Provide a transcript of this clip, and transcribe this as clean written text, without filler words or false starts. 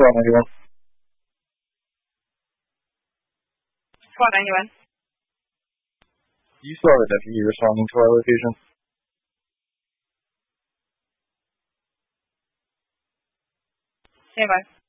Squad 91. Squad 91. You saw the deputy responding to our location. Stand by.